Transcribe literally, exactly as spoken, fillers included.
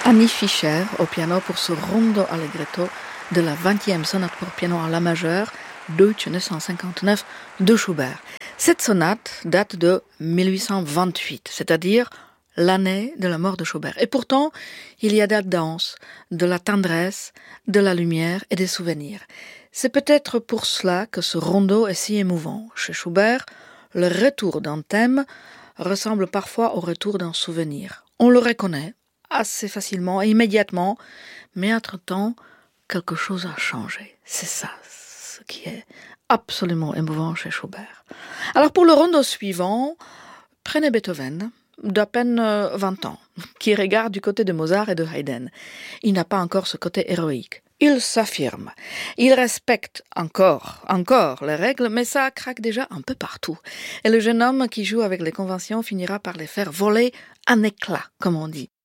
Annie Fischer au piano pour ce rondo allegretto de la vingtième sonate pour piano en la majeure, Deutsche neuf cent cinquante-neuf de Schubert. Cette sonate date de mille huit cent vingt-huit, c'est-à-dire l'année de la mort de Schubert. Et pourtant, il y a de la danse, de la tendresse, de la lumière et des souvenirs. C'est peut-être pour cela que ce rondo est si émouvant. Chez Schubert, le retour d'un thème ressemble parfois au retour d'un souvenir. On le reconnaît assez facilement et immédiatement, mais entre-temps, quelque chose a changé. C'est ça, ce qui est absolument émouvant chez Schubert. Alors pour le rondo suivant, prenez Beethoven, d'à peine vingt ans, qui regarde du côté de Mozart et de Haydn. Il n'a pas encore ce côté héroïque. Il s'affirme. Il respecte encore, encore les règles, mais ça craque déjà un peu partout. Et le jeune homme qui joue avec les conventions finira par les faire voler un éclat, comme on dit.